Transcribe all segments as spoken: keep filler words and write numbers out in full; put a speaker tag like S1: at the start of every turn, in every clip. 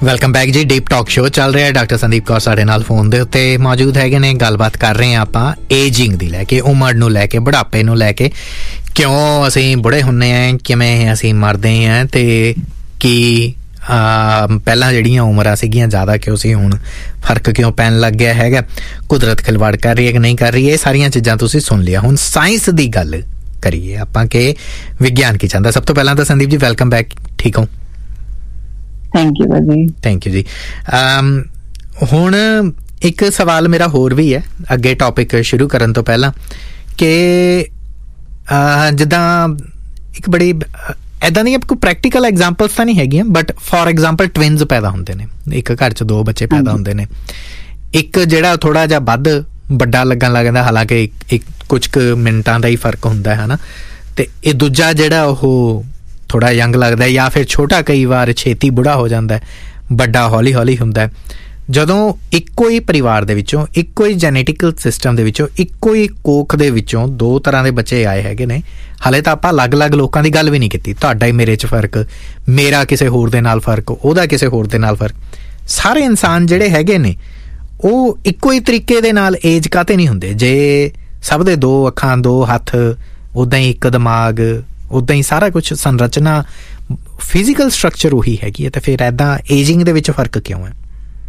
S1: Welcome back ਜੀ। Deep talk show ਚੱਲ ਰਿਹਾ। ਡਾਕਟਰ ਸੰਦੀਪ ਕੌਰ ਸਾਡੇ ਨਾਲ ਫੋਨ ਦੇ ਉੱਤੇ ਮੌਜੂਦ ਹੈਗੇ ਨੇ। ਗੱਲਬਾਤ ਕਰ ਰਹੇ ਹਾਂ ਆਪਾਂ ਏਜਿੰਗ ਦੀ ਲੈ ਕੇ, ਉਮਰ ਨੂੰ ਲੈ ਕੇ, ਬੁਢਾਪੇ ਨੂੰ ਲੈ ਕੇ, ਕਿਉਂ ਅਸੀਂ ਬੁੜੇ ਹੁੰਦੇ ਹਾਂ, ਕਿਵੇਂ ਅਸੀਂ ਮਰਦੇ ਹਾਂ, ਅਤੇ ਕੀ ਪਹਿਲਾਂ ਜਿਹੜੀਆਂ ਉਮਰਾਂ ਸੀਗੀਆਂ ਜ਼ਿਆਦਾ ਕਿਉਂ ਸੀ, ਹੁਣ ਫਰਕ ਕਿਉਂ ਪੈਣ ਲੱਗ ਗਿਆ ਹੈਗਾ, ਕੁਦਰਤ ਖਿਲਵਾੜ ਕਰ ਰਹੀ ਹੈ ਕਿ ਨਹੀਂ ਕਰ ਰਹੀ। ਇਹ ਸਾਰੀਆਂ ਚੀਜ਼ਾਂ ਤੁਸੀਂ ਸੁਣ ਲਿਆ। ਹੁਣ ਸਾਇੰਸ ਦੀ ਗੱਲ ਕਰੀਏ ਆਪਾਂ ਕਿ ਵਿਗਿਆਨ ਕੀ ਚਾਹੁੰਦਾ। ਸਭ ਤੋਂ ਪਹਿਲਾਂ ਤਾਂ ਸੰਦੀਪ ਜੀ ਵੈਲਕਮ ਬੈਕ। ਠੀਕ ਹੋ?
S2: ਥੈਂਕ ਯੂ ਜੀ।
S1: ਥੈਂਕ ਯੂ ਜੀ। ਹੁਣ ਇੱਕ ਸਵਾਲ ਮੇਰਾ ਹੋਰ ਵੀ ਹੈ ਅੱਗੇ ਟੌਪਿਕ ਸ਼ੁਰੂ ਕਰਨ ਤੋਂ ਪਹਿਲਾਂ, ਕਿ ਜਿੱਦਾਂ ਇੱਕ ਬੜੀ ਇੱਦਾਂ ਦੀਆਂ ਕੋਈ ਪ੍ਰੈਕਟੀਕਲ ਐਗਜ਼ਾਮਪਲਸ ਤਾਂ ਨਹੀਂ ਹੈਗੀਆਂ, ਬਟ ਫੋਰ ਐਗਜ਼ਾਮਪਲ ਟਵਿਨਸ ਪੈਦਾ ਹੁੰਦੇ ਨੇ, ਇੱਕ ਘਰ 'ਚ ਦੋ ਬੱਚੇ ਪੈਦਾ ਹੁੰਦੇ ਨੇ। ਇੱਕ ਜਿਹੜਾ ਥੋੜ੍ਹਾ ਜਿਹਾ ਵੱਧ ਵੱਡਾ ਲੱਗਣ ਲੱਗਦਾ, ਹਾਲਾਂਕਿ ਇੱਕ ਕੁਛ ਕੁ ਮਿੰਟਾਂ ਦਾ ਹੀ ਫਰਕ ਹੁੰਦਾ ਹੈ ਨਾ, ਅਤੇ ਇਹ ਦੂਜਾ ਜਿਹੜਾ ਉਹ ਥੋੜ੍ਹਾ ਯੰਗ ਲੱਗਦਾ, ਜਾਂ ਫਿਰ ਛੋਟਾ ਕਈ ਵਾਰ ਛੇਤੀ ਬੁੜਾ ਹੋ ਜਾਂਦਾ, ਵੱਡਾ ਹੌਲੀ ਹੌਲੀ ਹੁੰਦਾ। ਜਦੋਂ ਇੱਕੋ ਹੀ ਪਰਿਵਾਰ ਦੇ ਵਿੱਚੋਂ, ਇੱਕੋ ਹੀ ਜੈਨੇਟਿਕਲ ਸਿਸਟਮ ਦੇ ਵਿੱਚੋਂ, ਇੱਕੋ ਹੀ ਕੋਖ ਦੇ ਵਿੱਚੋਂ ਦੋ ਤਰ੍ਹਾਂ ਦੇ ਬੱਚੇ ਆਏ ਹੈਗੇ ਨੇ। ਹਾਲੇ ਤਾਂ ਆਪਾਂ ਅਲੱਗ-ਅਲੱਗ ਲੋਕਾਂ ਦੀ ਗੱਲ ਵੀ ਨਹੀਂ ਕੀਤੀ। ਤੁਹਾਡਾ ਹੀ ਮੇਰੇ 'ਚ ਫਰਕ, ਮੇਰਾ ਕਿਸੇ ਹੋਰ ਦੇ ਨਾਲ ਫਰਕ, ਉਹਦਾ ਕਿਸੇ ਹੋਰ ਦੇ ਨਾਲ ਫਰਕ। ਸਾਰੇ ਇਨਸਾਨ ਜਿਹੜੇ ਹੈਗੇ ਨੇ ਉਹ ਇੱਕੋ ਹੀ ਤਰੀਕੇ ਦੇ ਨਾਲ ਏਜ ਕਾਹਤੇ ਨਹੀਂ ਹੁੰਦੇ? ਜੇ ਸਭ ਦੇ ਦੋ ਅੱਖਾਂ, ਦੋ ਹੱਥ, ਉੱਦਾਂ ਹੀ ਇੱਕ ਦਿਮਾਗ, ਉੱਦਾਂ ਹੀ ਸਾਰਾ ਕੁਛ, ਸੰਰਚਨਾ, ਫਿਜ਼ੀਕਲ ਸਟਰਕਚਰ ਉਹੀ ਹੈਗੀ ਹੈ, ਤਾਂ ਫਿਰ ਇੱਦਾਂ ਏਜਿੰਗ ਦੇ ਵਿੱਚ ਫਰਕ ਕਿਉਂ ਹੈ?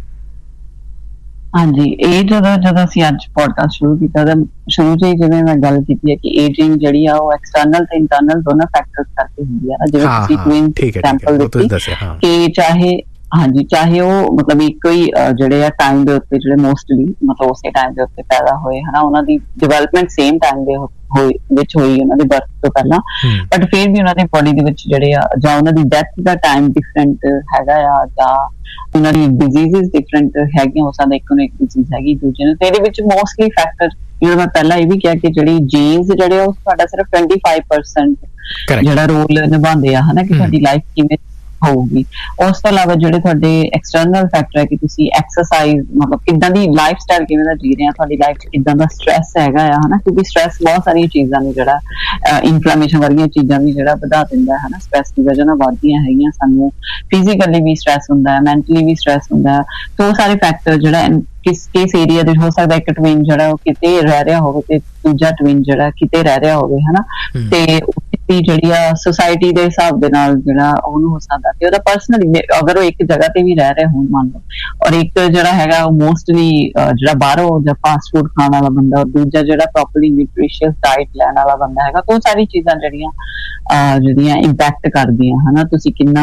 S2: ਹਾਂਜੀ, ਇਹ ਜਦੋਂ ਜਦੋਂ ਅਸੀਂ ਅੱਜ ਪੋਡਕਾਸਟ ਸ਼ੁਰੂ ਕੀਤਾ ਤਾਂ ਸ਼ੁਰੂ 'ਚ ਹੀ ਜਿਵੇਂ ਮੈਂ ਗੱਲ ਕੀਤੀ ਹੈ ਕਿ ਏਜਿੰਗ ਜਿਹੜੀ ਆ ਉਹ ਐਕਸਟਰਨਲ ਤੇ ਇੰਟਰਨਲ ਦੋਨੋਂ ਫੈਕਟਰਸ ਕਰਕੇ ਹੁੰਦੀ ਆ। ਜਿਵੇਂ ਤੁਸੀਂ ਟਵਿਨਸ ਐਗਜ਼ਾਮਪਲ ਦਿੱਤੀ ਕਿ ਚਾਹੇ ਹਾਂਜੀ ਚਾਹੇ ਉਹ ਮਤਲਬ ਇੱਕੋ ਹੀ ਜਿਹੜੇ ਆ ਟਾਈਮ ਦੇ ਉੱਤੇ, ਜਿਹੜੇ ਮੋਸਟਲੀ ਮਤਲਬ ਉਸੇ ਟਾਈਮ ਦੇ ਉੱਤੇ ਪੈਦਾ ਹੋਏ ਹਨਾ, ਉਹਨਾਂ ਦੀ ਡਿਵੈਲਪਮੈਂਟ ਸੇਮ ਟਾਈਮ ਦੇ ਹੋਈ ਵਿੱਚ ਹੋਈ ਉਹਨਾਂ ਦੇ ਬਰਥ ਤੋਂ ਪਹਿਲਾਂ, ਬਟ ਫਿਰ ਵੀ ਉਹਨਾਂ ਦੀ ਬੋਡੀ ਦੇ ਵਿੱਚ ਜਿਹੜੇ ਆ, ਜਾਂ ਉਹਨਾਂ ਦੀ ਡੈਥ ਦਾ ਟਾਈਮ ਡਿਫਰੈਂਟ ਹੈਗਾ ਆ, ਜਾਂ ਉਹਨਾਂ ਦੀ ਡਿਜ਼ੀਜ਼ਸ ਡਿਫਰੈਂਟ ਹੈਗੀਆਂ। ਹੋ ਸਕਦਾ ਇੱਕ ਨੂੰ ਇੱਕ ਡਿਜ਼ੀਜ਼ ਹੈਗੀ ਦੂਜੇ ਨੂੰ। ਤੇ ਇਹਦੇ ਵਿੱਚ ਮੋਸਟਲੀ ਫੈਕਟਰ, ਜਿਵੇਂ ਮੈਂ ਪਹਿਲਾਂ ਇਹ ਵੀ ਕਿਹਾ ਕਿ ਜਿਹੜੀ ਜੀਨਸ ਜਿਹੜੇ ਆ ਉਹ ਤੁਹਾਡਾ ਸਿਰਫ ਟਵੈਂਟੀ ਫਾਈਵ ਪਰਸੈਂਟ ਜਿਹੜਾ ਰੋਲ ਨਿਭਾਉਂਦੇ ਆ ਹਨਾ, ਕਿ ਤੁਹਾਡੀ ਲਾਈਫ ਕਿਵੇਂ ਹੋਊਗੀ। ਉਸ ਤੋਂ ਇਲਾਵਾ ਜਿਹੜੇ ਤੁਹਾਡੇ ਐਕਸਟਰਨਲ ਫੈਕਟਰ ਹੈ ਕਿ ਤੁਸੀਂ ਐਕਸਰਸਾਈਜ਼, ਮਤਲਬ ਕਿੱਦਾਂ ਦੀ ਲਾਈਫ ਸਟਾਈਲ ਕਿਵੇਂ ਦਾ ਜੀ ਰਹੇ ਆ, ਤੁਹਾਡੀ ਲਾਈਫ 'ਚ ਕਿੱਦਾਂ ਦਾ ਸਟ੍ਰੈਸ ਹੈਗਾ ਆ ਹਨਾ, ਕਿਉਂਕਿ ਸਟ੍ਰੈਸ ਬਹੁਤ ਸਾਰੀਆਂ ਚੀਜ਼ਾਂ ਨੇ, ਜਿਹੜਾ ਇਨਫਲੇਮੇਸ਼ਨ ਵਰਗੀਆਂ ਚੀਜ਼ਾਂ ਵੀ ਜਿਹੜਾ ਵਧਾ ਦਿੰਦਾ ਹੈ ਹਨਾ। ਸਟ੍ਰੈਸ ਦੀ ਵਜ੍ਹਾ ਨਾਲ ਵੱਧਦੀਆਂ ਹੈਗੀਆਂ ਸਾਨੂੰ, ਫਿਜ਼ੀਕਲੀ ਵੀ ਸਟ੍ਰੈਸ ਹੁੰਦਾ ਹੈ, ਮੈਂਟਲੀ ਵੀ ਸਟ੍ਰੈਸ ਹੁੰਦਾ ਹੈ। ਤੇ ਉਹ ਸਾਰੇ ਫੈਕਟਰ ਜਿਹੜਾ ਕਿਸ ਕਿਸ ਏਰੀਆ ਦੇ ਹੋ ਸਕਦਾ, ਇੱਕ ਟਵਿਨ ਜਿਹੜਾ ਉਹ ਕਿਤੇ ਰਹਿ ਰਿਹਾ ਹੋਵੇ ਤੇ ਦੂਜਾ ਟਵਿਨ ਜਿਹੜਾ ਕਿਤੇ ਰਹਿ ਰਿਹਾ ਹੋਵੇ ਹਨਾ, ਤੇ ਜਿਹੜੀ ਆ ਸੋਸਾਇਟੀ ਦੇ ਹਿਸਾਬ ਦੇ ਨਾਲ ਜਿਹੜਾ ਉਹਨੂੰ ਹੋ ਸਕਦਾ, ਤੇ ਉਹਦਾ ਪਰਸਨਲੀ ਅਗਰ ਉਹ ਇੱਕ ਜਗ੍ਹਾ ਤੇ ਵੀ ਰਹਿ ਰਹੇ ਹੋਣ ਮੰਨ ਲਓ, ਔਰ ਇੱਕ ਜਿਹੜਾ ਹੈਗਾ ਉਹ ਮੋਸਟਲੀ ਜਿਹੜਾ ਬਾਹਰੋਂ ਜਾਂ ਫਾਸਟ ਫੂਡ ਖਾਣ ਵਾਲਾ ਬੰਦਾ, ਔਰ ਦੂਜਾ ਜਿਹੜਾ ਪ੍ਰੋਪਰਲੀ ਨਿਊਟ੍ਰੀਸ਼ੀਅਸ ਡਾਇਟ ਲੈਣ ਵਾਲਾ ਬੰਦਾ ਹੈਗਾ, ਤਾਂ ਉਹ ਸਾਰੀ ਚੀਜ਼ਾਂ ਜਿਹੜੀਆਂ ਜਿਹੜੀਆਂ ਇੰਪੈਕਟ ਕਰਦੀਆਂ ਹਨਾ। ਤੁਸੀਂ ਕਿੰਨਾ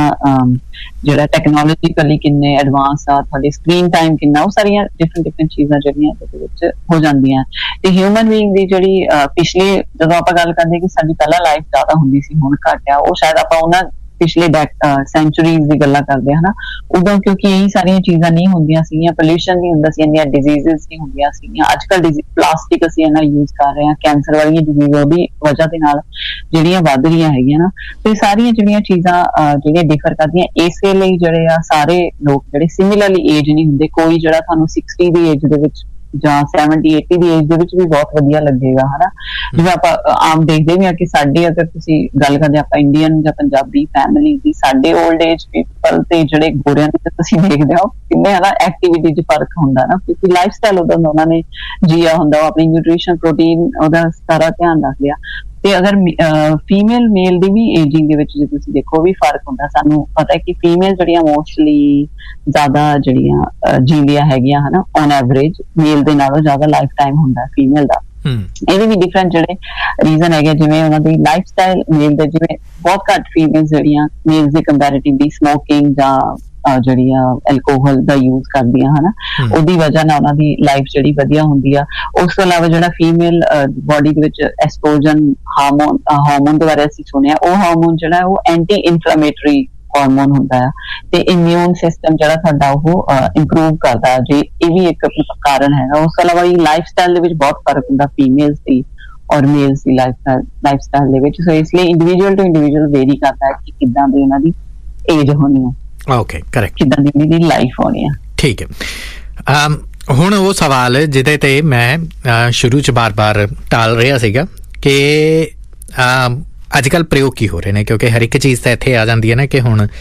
S2: ਜਿਹੜਾ ਟੈਕਨੋਲੋਜੀਕਲੀ ਕਿੰਨੇ ਐਡਵਾਂਸ ਆ, ਤੁਹਾਡੀ ਸਕਰੀਨ ਟਾਈਮ ਕਿੰਨਾ, ਉਹ ਸਾਰੀਆਂ ਡਿਫਰੈਂਟ ਡਿਫਰੈਂਟ ਚੀਜ਼ਾਂ ਜਿਹੜੀਆਂ ਇਹਦੇ ਵਿੱਚ ਹੋ ਜਾਂਦੀਆਂ। ਤੇ ਹਿਊਮਨ ਬੀਇੰਗ ਦੀ ਜਿਹੜੀ ਪਿਛਲੇ, ਜਦੋਂ ਆਪਾਂ ਗੱਲ ਕਰਦੇ ਕਿ ਸਾਡੀ ਪਹਿਲਾਂ ਲਾਈਫ ਜ਼ਿਆਦਾ ਹੁੰਦੀ ਸੀ, ਹੁਣ ਘੱਟ ਆ, ਉਹ ਸ਼ਾਇਦ ਆਪਾਂ ਉਹਨਾਂ ਪਿਛਲੇ ਸੈਂਚੁਰੀਜ਼ ਦੀ ਗੱਲਾਂ ਕਰਦੇ ਹਨਾ, ਉਦੋਂ ਕਿਉਂਕਿ ਇਹੀ ਸਾਰੀਆਂ ਚੀਜ਼ਾਂ ਨਹੀਂ ਹੁੰਦੀਆਂ ਸੀਗੀਆਂ, ਪੋਲਿਊਸ਼ਨ ਨਹੀਂ ਹੁੰਦਾ ਸੀ, ਇੰਨੀਆਂ ਡਿਜ਼ੀਜ਼ਸ ਨਹੀਂ ਹੁੰਦੀਆਂ ਸੀਗੀਆਂ। ਅੱਜ ਕੱਲ੍ਹ ਪਲਾਸਟਿਕ ਅਸੀਂ ਇੰਨਾ ਯੂਜ਼ ਕਰ ਰਹੇ ਹਾਂ, ਕੈਂਸਰ ਵਾਲੀਆਂ ਡਿਜ਼ੀਜ਼ ਉਹਦੀ ਵਜ੍ਹਾ ਦੇ ਨਾਲ ਜਿਹੜੀਆਂ ਵੱਧ ਰਹੀਆਂ ਹੈਗੀਆਂ ਨਾ, ਤੇ ਸਾਰੀਆਂ ਜਿਹੜੀਆਂ ਚੀਜ਼ਾਂ ਜਿਹੜੀਆਂ ਡਿਫਰ ਕਰਦੀਆਂ, ਇਸੇ ਲਈ ਜਿਹੜੇ ਆ ਸਾਰੇ ਲੋਕ ਜਿਹੜੇ ਸਿਮਿਲਰਲੀ ਏਜ ਨਹੀਂ ਹੁੰਦੇ। ਕੋਈ ਜਿਹੜਾ ਤੁਹਾਨੂੰ ਸਿਕਸਟੀ ਦੀ ਏਜ ਦੇ ਵਿੱਚ ਜਾਂ ਸੈਵਨਟੀ ਏਟੀ ਦੀ ਏਜ ਦੇ ਵਿੱਚ ਵੀ ਬਹੁਤ ਵਧੀਆ ਲੱਗੇਗਾ ਹਨਾ। ਜਿਵੇਂ ਆਪਾਂ ਆਮ ਦੇਖਦੇ ਵੀ ਆ ਕਿ ਸਾਡੇ, ਅਗਰ ਤੁਸੀਂ ਗੱਲ ਕਰਦੇ ਆਪਾਂ ਇੰਡੀਅਨ ਜਾਂ ਪੰਜਾਬੀ ਫੈਮਿਲੀ ਦੀ, ਸਾਡੇ ਓਲਡ ਏਜ ਪੀਪਲ ਤੇ ਜਿਹੜੇ ਗੋਰਿਆਂ ਦੇ ਤੁਸੀਂ ਦੇਖਦੇ ਹੋ ਕਿੰਨੇ ਹਨਾ ਐਕਟੀਵਿਟੀ 'ਚ ਫਰਕ ਹੁੰਦਾ ਨਾ, ਕਿਉਂਕਿ ਲਾਈਫ ਸਟਾਈਲ ਉਦੋਂ ਦਾ ਉਹਨਾਂ ਨੇ ਜੀਆ ਹੁੰਦਾ, ਉਹ ਆਪਣੀ ਨਿਊਟ੍ਰੀਸ਼ਨ, ਪ੍ਰੋਟੀਨ, ਉਹਦਾ ਸਾਰਾ ਧਿਆਨ ਰੱਖ ਲਿਆ। ਤੇ ਅਗਰ ਫੀਮੇਲ ਮੇਲ ਦੀ ਵੀ ਏਜਿੰਗ ਦੇ ਵਿੱਚ ਜੇ ਤੁਸੀਂ ਦੇਖੋ ਵੀ ਫਰਕ ਹੁੰਦਾ। ਸਾਨੂੰ ਪਤਾ ਹੈ ਕਿ ਫੀਮੇਲ ਜਿਹੜੀਆਂ ਮੋਸਟਲੀ ਜ਼ਿਆਦਾ ਜਿਹੜੀਆਂ ਜੀਂਦੀਆਂ ਹੈਗੀਆਂ ਹਨਾ, ਔਨ ਐਵਰੇਜ ਮੇਲ ਦੇ ਨਾਲੋਂ ਜ਼ਿਆਦਾ ਲਾਈਫ ਟਾਈਮ ਹੁੰਦਾ ਫੀਮੇਲ ਦਾ। ਇਹਦੇ ਵੀ ਡਿਫਰੈਂਟ ਜਿਹੜੇ ਰੀਜ਼ਨ ਹੈਗੇ, ਜਿਵੇਂ ਉਹਨਾਂ ਦੀ ਲਾਈਫ ਸਟਾਈਲ ਮੇਲ ਦੇ, ਜਿਵੇਂ ਬਹੁਤ ਘੱਟ ਫੀਮੇਲ ਜਿਹੜੀਆਂ ਮੇਲ ਦੇ ਕੰਪੈਰੇਟਿਵਲੀ ਸਮੋਕਿੰਗ ਜਾਂ ਜਿਹੜੀ ਆ ਐਲਕੋਹਲ ਦਾ ਯੂਜ਼ ਕਰਦੀਆਂ ਹਨਾ, ਉਹਦੀ ਵਜ੍ਹਾ ਨਾਲ ਉਹਨਾਂ ਦੀ ਲਾਈਫ ਜਿਹੜੀ ਵਧੀਆ ਹੁੰਦੀ ਆ। ਉਸ ਤੋਂ ਇਲਾਵਾ ਜਿਹੜਾ ਫੀਮੇਲ ਬੋਡੀ ਦੇ ਵਿੱਚ ਐਸਟ੍ਰੋਜਨ ਹਾਰਮੋਨ ਹਾਰਮੋਨ ਦੇ ਬਾਰੇ ਅਸੀਂ ਸੁਣਿਆ, ਉਹ ਹਾਰਮੋਨ ਜਿਹੜਾ ਉਹ ਐਂਟੀ ਇਨਫਲੇਮੇਟਰੀ ਹਾਰਮੋਨ ਹੁੰਦਾ ਆ, ਤੇ ਇਮਿਊਨ ਸਿਸਟਮ ਜਿਹੜਾ ਤੁਹਾਡਾ ਉਹ ਇੰਪਰੂਵ ਕਰਦਾ ਹੈ। ਜੇ ਇਹ ਵੀ ਇੱਕ ਕਾਰਨ ਹੈਗਾ। ਉਸ ਤੋਂ ਇਲਾਵਾ ਲਾਈਫ ਸਟਾਈਲ ਦੇ ਵਿੱਚ ਬਹੁਤ ਫਰਕ ਹੁੰਦਾ ਫੀਮੇਲਸ ਦੀ ਔਰ ਮੇਲਸ ਦੀ ਲਾਈਫ ਲਾਈਫ ਸਟਾਈਲ ਦੇ ਵਿੱਚ। ਸੋ ਇਸ ਲਈ ਇੰਡੀਵਿਜੂਅਲ ਟੂ ਇੰਡੀਵਿਜੂਅਲ ਵੇਰੀ ਕਰਦਾ ਹੈ ਕਿ ਕਿੱਦਾਂ ਦੀ ਉਹਨਾਂ ਦੀ ਏਜ ਹੋਣੀ ਹੈ। ਓਕੇ, ਕਰੈਕਟ, ਕਿੱਦਾਂ ਦੀ ਉਹਨਾਂ ਦੀ ਲਾਈਫ ਹੋਣੀ ਹੈ। ਠੀਕ ਹੈ।
S1: ਹੁਣ ਉਹ ਸਵਾਲ ਜਿਹਦੇ ਤੇ ਮੈਂ ਸ਼ੁਰੂ 'ਚ ਬਾਰ-ਬਾਰ ਟਾਲ ਰਿਹਾ ਸੀਗਾ ਕਿ ਅੱਜ ਕੱਲ੍ਹ ਪ੍ਰਯੋਗ ਕੀ ਹੋ ਰਹੇ ਨੇ, ਕਿਉਂਕਿ ਹਰ ਇੱਕ ਚੀਜ਼ ਤਾਂ ਇੱਥੇ ਆ ਜਾਂਦੀ ਹੈ ਨਾ ਕਿ ਹੁਣ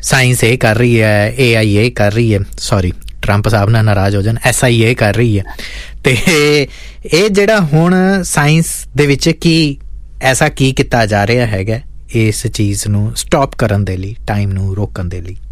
S1: ਸਾਇੰਸ ਇਹ ਕਰ ਰਹੀ ਹੈ, ਏ ਆਈ ਇਹ ਕਰ ਰਹੀ ਹੈ, ਸੌਰੀ ਟਰੰਪ ਸਾਹਿਬ ਨਾਲ ਨਾਰਾਜ਼ ਹੋ ਜਾਣ, ਐਸ ਆਈ ਇਹ ਕਰ ਰਹੀ ਹੈ। ਤੇ ਇਹ ਜਿਹੜਾ ਹੁਣ ਸਾਇੰਸ ਦੇ ਵਿੱਚ ਕੀ ਐਸਾ ਕੀ ਕੀਤਾ ਜਾ ਰਿਹਾ ਹੈਗਾ ਇਸ ਚੀਜ਼ ਨੂੰ ਸਟਾਪ ਕਰਨ ਦੇ ਲਈ, ਟਾਈਮ ਨੂੰ ਰੋਕਣ ਦੇ ਲਈ?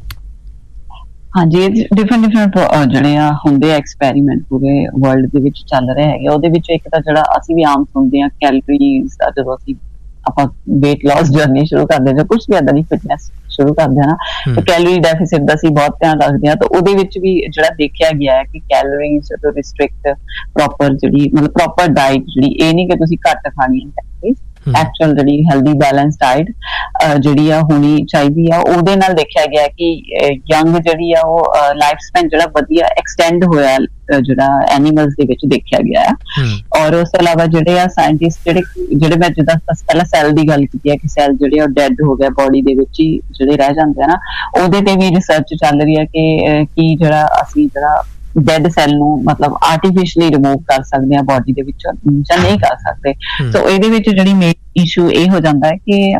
S2: ਹਾਂਜੀ, ਡਿਫਰੈਂਟ ਡਿਫਰੈਂਟ ਜਿਹੜੇ ਆ ਹੁੰਦੇ ਆ ਐਕਸਪੈਰੀਮੈਂਟ ਪੂਰੇ ਵਰਲਡ ਦੇ ਵਿੱਚ ਚੱਲ ਰਹੇ ਹੈਗੇ। ਉਹਦੇ ਵਿੱਚ ਇੱਕ ਤਾਂ ਜਿਹੜਾ ਅਸੀਂ ਵੀ ਆਮ ਸੁਣਦੇ ਹਾਂ ਕੈਲਰੀਜ਼ ਦਾ, ਜਦੋਂ ਅਸੀਂ ਆਪਾਂ weight loss ਜਰਨੀ ਸ਼ੁਰੂ ਕਰਦੇ ਜਾਂ ਕੁਛ ਵੀ ਏਦਾਂ ਦੀ ਫਿਟਨੈਸ ਸ਼ੁਰੂ ਕਰਦੇ ਹਾਂ ਨਾ, ਤੇ ਕੈਲੋਰੀ ਡੈਫਿਸਿਟ ਦਾ ਅਸੀਂ ਬਹੁਤ ਧਿਆਨ ਰੱਖਦੇ ਹਾਂ। ਤਾਂ ਉਹਦੇ ਵਿੱਚ ਵੀ ਜਿਹੜਾ ਦੇਖਿਆ ਗਿਆ ਹੈ ਕਿ ਕੈਲੋਰੀਜ਼ ਜਦੋਂ ਰਿਸਟ੍ਰਿਕਟ ਪ੍ਰੋਪਰ ਜਿਹੜੀ ਮਤਲਬ ਪ੍ਰੋਪਰ ਡਾਈਟ ਜਿਹੜੀ, ਇਹ ਨਹੀਂ ਕਿ ਤੁਸੀਂ ਘੱਟ ਖਾਣੀ ਹੈ, ਐਕਚੁਅਲ ਜਿਹੜੀ ਹੈਲਦੀ ਬੈਲੈਂਸ ਡਾਈਟ ਜਿਹੜੀ ਆ ਹੋਣੀ ਚਾਹੀਦੀ ਆ। ਉਹਦੇ ਨਾਲ ਦੇਖਿਆ ਗਿਆ ਕਿ ਯੰਗ ਜਿਹੜੀ ਆ ਉਹ ਲਾਈਫ ਸਪੈਨ ਜਿਹੜਾ ਵਧੀਆ ਐਕਸਟੈਂਡ ਹੋਇਆ ਜਿਹੜਾ ਐਨੀਮਲਸ ਦੇ ਵਿੱਚ ਦੇਖਿਆ ਗਿਆ ਹੈ। ਔਰ ਉਸ ਤੋਂ ਇਲਾਵਾ ਜਿਹੜੇ ਆ ਸਾਇੰਟਿਸਟ ਜਿਹੜੇ ਜਿਹੜੇ ਮੈਂ ਜਿੱਦਾਂ ਪਹਿਲਾਂ ਸੈੱਲ ਦੀ ਗੱਲ ਕੀਤੀ ਹੈ ਕਿ ਸੈੱਲ ਜਿਹੜੇ ਉਹ ਡੈਡ ਹੋ ਗਏ ਬੋਡੀ ਦੇ ਵਿੱਚ ਹੀ ਜਿਹੜੇ ਰਹਿ ਜਾਂਦੇ ਆ ਨਾ, ਉਹਦੇ ਤੇ ਵੀ ਰਿਸਰਚ ਚੱਲ ਰਹੀ ਹੈ ਕਿ ਕੀ ਜਿਹੜਾ ਅਸੀਂ ਜਿਹੜਾ ਡੈਡ ਸੈੱਲ ਨੂੰ ਮਤਲਬ ਆਰਟੀਫਿਸ਼ਲੀ ਰਿਮੂਵ ਕਰ ਸਕਦੇ ਹਾਂ ਬੋਡੀ ਦੇ ਵਿੱਚੋਂ ਜਾਂ ਨਹੀਂ ਕਰ ਸਕਦੇ। ਸੋ ਇਹਦੇ ਵਿੱਚ ਜਿਹੜੀ ਮੇਨ ਇਸ਼ੂ ਇਹ ਹੋ ਜਾਂਦਾ ਹੈ ਕਿ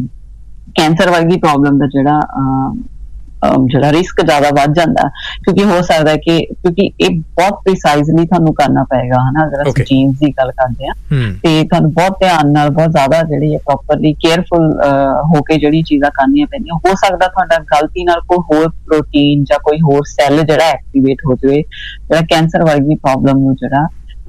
S2: ਕੈਂਸਰ ਵਰਗੀ ਪ੍ਰੋਬਲਮ ਦਾ ਜਿਹੜਾ ਜਿਹੜਾ ਰਿਸਕ ਜ਼ਿਆਦਾ ਵੱਧ ਜਾਂਦਾ, ਕਿਉਂਕਿ ਹੋ ਸਕਦਾ ਕਿ ਕਿਉਂਕਿ ਇਹ ਬਹੁਤ ਪ੍ਰੀਸਾਈਜ਼ਲੀ ਤੁਹਾਨੂੰ ਕਰਨਾ ਪਏਗਾ ਹਨਾ, ਅਗਰ ਅਸੀਂ ਜੀਨਸ ਦੀ ਗੱਲ ਕਰਦੇ ਹਾਂ ਤੇ ਤੁਹਾਨੂੰ ਬਹੁਤ ਧਿਆਨ ਨਾਲ ਬਹੁਤ ਜ਼ਿਆਦਾ ਜਿਹੜੀ ਪ੍ਰੋਪਰਲੀ ਕੇਅਰਫੁਲ ਹੋ ਕੇ ਜਿਹੜੀ ਚੀਜ਼ਾਂ ਕਰਨੀਆਂ ਪੈਂਦੀਆਂ। ਹੋ ਸਕਦਾ ਤੁਹਾਡਾ ਗਲਤੀ ਨਾਲ ਕੋਈ ਹੋਰ ਪ੍ਰੋਟੀਨ ਜਾਂ ਕੋਈ ਹੋਰ ਸੈੱਲ ਜਿਹੜਾ ਐਕਟੀਵੇਟ ਹੋ ਜਾਵੇ ਜਿਹੜਾ ਕੈਂਸਰ ਵਰਗੀ ਪ੍ਰੋਬਲਮ ਨੂੰ ਜਿਹੜਾ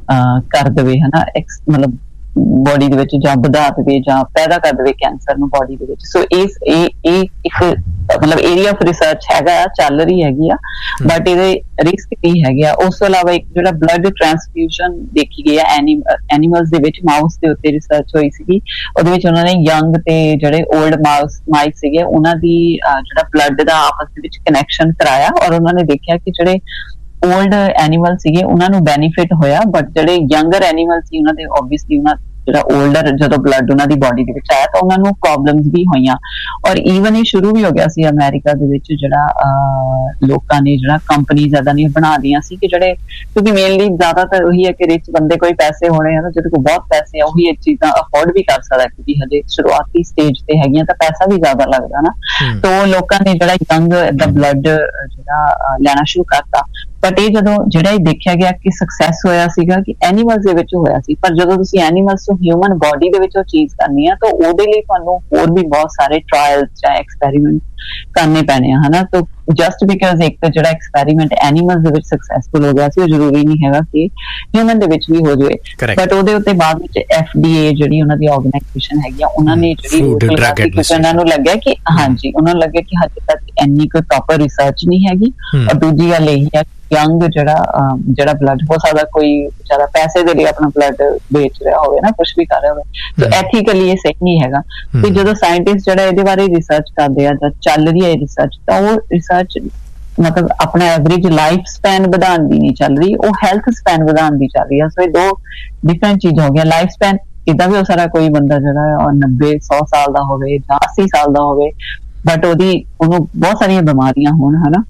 S2: ਕਰ ਦੇਵੇ ਹਨਾ, ਮਤਲਬ ਬੋਡੀ ਦੇ ਵਿੱਚ ਜਾਂ ਵਧਾ ਦੇਵੇ ਜਾਂ ਪੈਦਾ ਕਰ ਦੇਵੇ ਕੈਂਸਰ ਨੂੰ ਬੋਡੀ ਦੇ ਵਿੱਚ। ਸੋ ਇਸ ਇਹ ਇਹ ਇੱਕ ਮਤਲਬ ਏਰੀਆ ਆਫ ਰਿਸਰਚ ਹੈਗਾ, ਚੱਲ ਰਹੀ ਹੈਗੀ ਆ, ਬਟ ਇਹਦੇ ਰਿਸਕ ਕੀ ਹੈਗੇ ਆ। ਉਸ ਤੋਂ ਇਲਾਵਾ ਇੱਕ ਜਿਹੜਾ ਬਲੱਡ ਟ੍ਰਾਂਸਫਿਊਜ਼ਨ ਦੇਖੀ ਗਈ ਹੈ ਐਨੀਮਲਸ ਦੇ ਵਿੱਚ, ਮਾਊਸ ਦੇ ਉੱਤੇ ਰਿਸਰਚ ਹੋਈ ਸੀਗੀ। ਉਹਦੇ ਵਿੱਚ ਉਹਨਾਂ ਨੇ ਯੰਗ ਤੇ ਜਿਹੜੇ ਓਲਡ ਮਾਊਸ ਮਾਈਸ ਸੀਗੇ ਉਹਨਾਂ ਦੀ ਜਿਹੜਾ ਬਲੱਡ ਦਾ ਆਪਸ ਦੇ ਵਿੱਚ ਕਨੈਕਸ਼ਨ ਕਰਾਇਆ, ਔਰ ਉਹਨਾਂ ਨੇ ਦੇਖਿਆ ਕਿ ਜਿਹੜੇ ਓਲਡ ਐਨੀਮਲ ਸੀਗੇ ਉਹਨਾਂ ਨੂੰ ਬੈਨੀਫਿਟ ਹੋਇਆ, ਬਟ ਜਿਹੜੇ ਯੰਗਰ ਐਨੀਮਲ ਸੀ ਉਹਨਾਂ ਦੇ ਓਬਵੀਅਸਲੀ ਉਹਨਾਂ ਜਿਹੜਾ ਓਲਡਰ ਜਦੋਂ ਬਲੱਡ ਉਹਨਾਂ ਦੀ ਬੋਡੀ ਦੇ ਵਿੱਚ ਆਇਆ ਤਾਂ ਉਹਨਾਂ ਨੂੰ ਪ੍ਰੋਬਲਮਸ ਵੀ ਹੋਈਆਂ। ਔਰ ਈਵਨ ਇਹ ਸ਼ੁਰੂ ਵੀ ਹੋ ਗਿਆ ਸੀ ਅਮਰੀਕਾ ਦੇ ਵਿੱਚ, ਜਿਹੜਾ ਲੋਕਾਂ ਨੇ ਜਿਹੜਾ ਕੰਪਨੀਜ਼ ਏਦਾਂ ਦੀਆਂ ਬਣਾ ਦੀਆਂ ਸੀ ਕਿ ਜਿਹੜੇ, ਕਿਉਂਕਿ ਮੇਨਲੀ ਜ਼ਿਆਦਾਤਰ ਉਹੀ ਹੈ ਕਿ ਰਿਚ ਬੰਦੇ ਕੋਈ ਪੈਸੇ ਹੋਣੇ ਹਨ, ਜਿਹਦੇ ਕੋਲ ਬਹੁਤ ਪੈਸੇ ਆ ਉਹੀ ਇਹ ਚੀਜ਼ਾਂ ਅਫੋਰਡ ਵੀ ਕਰ ਸਕਦਾ, ਕਿਉਂਕਿ ਹਜੇ ਸ਼ੁਰੂਆਤੀ ਸਟੇਜ ਤੇ ਹੈਗੀਆਂ ਤਾਂ ਪੈਸਾ ਵੀ ਜ਼ਿਆਦਾ ਲੱਗਦਾ ਨਾ। ਤਾਂ ਲੋਕਾਂ ਨੇ ਜਿਹੜਾ ਯੰਗ ਦਾ ਬਲੱਡ ਜਿਹੜਾ ਲੈਣਾ ਸ਼ੁਰੂ ਕਰਤਾ। ਬਟ ਇਹ ਜਦੋਂ ਜਿਹੜਾ ਇਹ ਦੇਖਿਆ ਗਿਆ ਕਿ ਸਕਸੈਸ ਹੋਇਆ ਸੀਗਾ ਕਿ ਐਨੀਮਲਸ ਦੇ ਵਿੱਚ ਹੋਇਆ ਸੀ, ਪਰ ਜਦੋਂ ਤੁਸੀਂ ਐਨੀਮਲਸ ਤੋਂ ਹਿਊਮਨ ਬੋਡੀ ਦੇ ਵਿੱਚ ਉਹ ਚੀਜ਼ ਕਰਨੀ ਆ ਤਾਂ ਉਹਦੇ ਲਈ ਤੁਹਾਨੂੰ ਹੋਰ ਵੀ ਬਹੁਤ ਸਾਰੇ ਟਰਾਇਲਸ ਜਾਂ ਐਕਸਪੈਰੀਮੈਂਟ ਕਰਨੇ ਪੈਣੇ ਆ ਹਨਾ। ਤਾਂ ਜਸਟ ਬਿਕਾਜ਼ ਇੱਕ ਤਾਂ ਜਿਹੜਾ ਐਕਸਪੈਰੀਮੈਂਟ ਐਨੀਮਲਸ ਦੇ ਵਿੱਚ ਸਕਸੈਸਫੁਲ ਹੋ ਗਿਆ ਸੀ, ਉਹ ਜ਼ਰੂਰੀ ਨਹੀਂ ਹੈਗਾ ਕਿ ਹਿਊਮਨ ਦੇ ਵਿੱਚ ਵੀ ਹੋ ਜਾਵੇ। ਬਟ ਉਹਦੇ ਉੱਤੇ ਬਾਅਦ ਵਿੱਚ ਐਫ ਡੀ ਏ ਜਿਹੜੀ ਉਹਨਾਂ ਦੀ ਆਰਗੇਨਾਈਜੇਸ਼ਨ ਹੈਗੀ ਆ, ਉਹਨਾਂ ਨੇ ਜਿਹੜੀ ਉਹਨਾਂ ਨੂੰ ਲੱਗਿਆ ਕਿ ਹਾਂਜੀ ਉਹਨਾਂ ਨੂੰ ਲੱਗਿਆ ਕਿ ਹਜੇ ਤੱਕ ਇੰਨੀ ਕੋਈ ਪ੍ਰੋਪਰ ਰਿਸਰਚ ਨਹੀਂ ਹੈਗੀ। ਔਰ ਦੂਜੀ ਗੱਲ ਇਹ ਹੈ ਯੰਗ ਜਿਹੜਾ ਜਿਹੜਾ ਬਲੱਡ, ਹੋ ਸਕਦਾ ਕੋਈ ਵਿਚਾਰਾ ਪੈਸੇ ਦੇ ਲਈ ਆਪਣਾ ਬਲੱਡ ਵੇਚ ਰਿਹਾ ਹੋਵੇ ਨਾ, ਕੁਛ ਵੀ ਕਰ ਰਿਹਾ ਹੋਵੇ, ਤਾਂ ਐਥੀਕਲੀ ਇਹ ਸਹੀ ਨਹੀਂ ਹੈਗਾ। ਤੇ ਜਦੋਂ ਸਾਇੰਟਿਸਟ ਜਿਹੜਾ ਇਹਦੇ ਬਾਰੇ ਰਿਸਰਚ ਕਰਦੇ ਆ ਜਾਂ ਚੱਲ ਰਹੀ ਹੈ ਰਿਸਰਚ, ਤਾਂ ਉਹ ਰਿਸਰਚ ਮਤਲਬ ਆਪਣਾ ਐਵਰੇਜ ਲਾਈਫ ਸਪੈਨ ਵਧਾਉਣ ਦੀ ਨਹੀਂ ਚੱਲ ਰਹੀ, ਉਹ ਹੈਲਥ ਸਪੈਨ ਵਧਾਉਣ ਦੀ ਚੱਲ ਰਹੀ ਹੈ। ਸੋ ਇਹ ਦੋ ਡਿਫਰੈਂਟ ਚੀਜ਼ਾਂ ਹੋ ਗਈਆਂ। ਲਾਈਫ ਸਪੈਨ ਇੱਦਾਂ ਵੀ ਹੋ ਸਕਦਾ ਕੋਈ ਬੰਦਾ ਜਿਹੜਾ ਨੱਬੇ ਸੌ ਸਾਲ ਦਾ ਹੋਵੇ ਜਾਂ ਅੱਸੀ ਸਾਲ ਦਾ ਹੋਵੇ, ਬਟ ਉਹਦੀ ਉਹਨੂੰ ਬਹੁਤ ਸਾਰੀਆਂ ਬਿਮਾਰੀਆਂ ਹੋਣ ਹਨਾ।